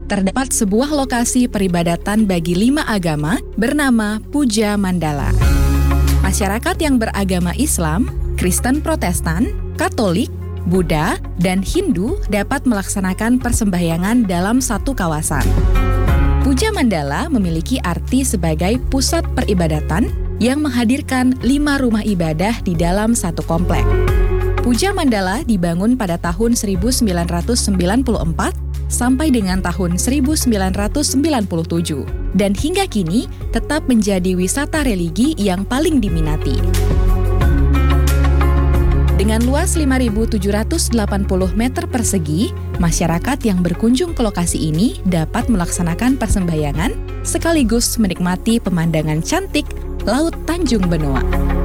terdapat sebuah lokasi peribadatan bagi 5 agama bernama Puja Mandala. Masyarakat yang beragama Islam, Kristen Protestan, Katolik, Buddha, dan Hindu dapat melaksanakan persembahyangan dalam satu kawasan. Puja Mandala memiliki arti sebagai pusat peribadatan yang menghadirkan 5 rumah ibadah di dalam satu komplek. Puja Mandala dibangun pada tahun 1994 sampai dengan tahun 1997 dan hingga kini tetap menjadi wisata religi yang paling diminati. Dengan luas 5.780 meter persegi, masyarakat yang berkunjung ke lokasi ini dapat melaksanakan persembahyangan sekaligus menikmati pemandangan cantik Laut Tanjung Benoa.